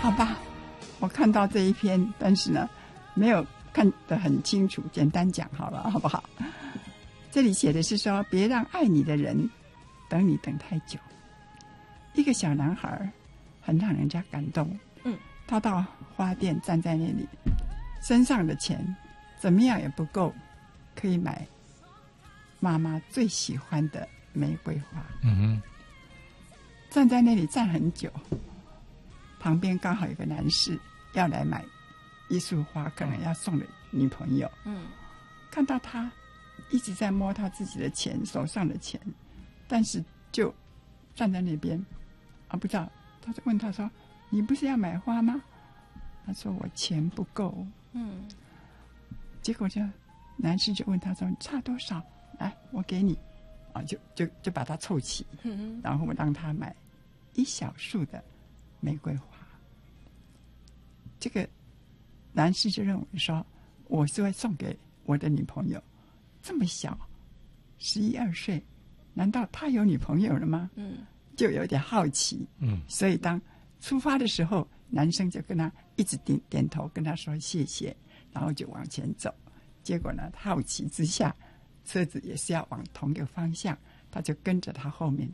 好吧，我看到这一篇，但是呢，没有看得很清楚，简单讲好了，好不好？这里写的是说，别让爱你的人等你等太久。一个小男孩很让人家感动，他到花店站在那里，身上的钱怎么样也不够，可以买妈妈最喜欢的玫瑰花。站在那里站很久，旁边刚好有个男士要来买一束花，可能要送给女朋友。看到他一直在摸他自己的钱，手上的钱，但是就站在那边不知道，他就问他说：“你不是要买花吗？”他说：“我钱不够。”结果男士就问他说：“你差多少？来，我给你。”就把他凑齐，然后让他买一小束的玫瑰花。这个男士就认为说，我是会送给我的女朋友，这么小，11、12岁，难道他有女朋友了吗？就有点好奇。所以当出发的时候，男生就跟他一直点头，跟他说谢谢，然后就往前走。结果呢，好奇之下，车子也是要往同一个方向，他就跟着他后面